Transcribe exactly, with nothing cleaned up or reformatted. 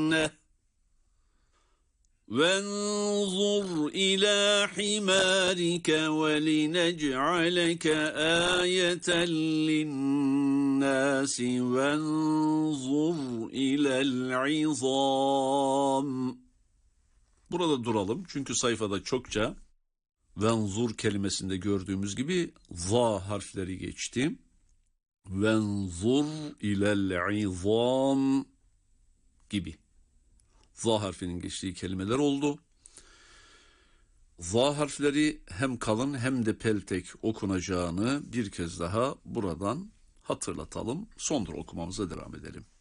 وانظر إلى حمارك ولنجعلك آية للناس وانظر إلى العظام. Burada duralım çünkü sayfada çokça venzur kelimesinde gördüğümüz gibi za harfleri geçti. Venzur ilel izam gibi za harfinin geçtiği kelimeler oldu. Za harfleri hem kalın hem de peltek okunacağını bir kez daha buradan hatırlatalım. Sonra okumamıza devam edelim.